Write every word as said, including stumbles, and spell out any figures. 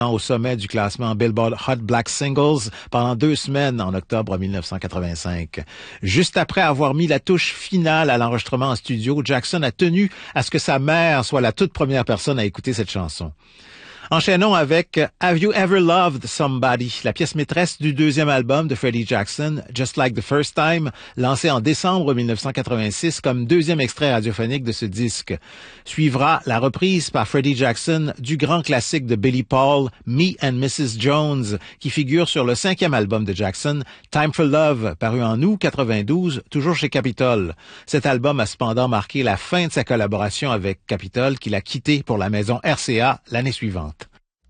au sommet du classement Billboard Hot Black Singles pendant deux semaines en octobre mille neuf cent quatre-vingt-cinq. Juste après avoir mis la touche finale à l'enregistrement en studio, Jackson a tenu à ce que sa mère soit la toute première personne à écouter cette chanson. Enchaînons avec Have You Ever Loved Somebody, la pièce maîtresse du deuxième album de Freddie Jackson, Just Like the First Time, lancé en décembre mille neuf cent quatre-vingt-six comme deuxième extrait radiophonique de ce disque. Suivra la reprise par Freddie Jackson du grand classique de Billy Paul, Me and Missus Jones, qui figure sur le cinquième album de Jackson, Time for Love, paru en août quatre-vingt-douze, toujours chez Capitol. Cet album a cependant marqué la fin de sa collaboration avec Capitol, qu'il a quitté pour la maison R C A l'année suivante.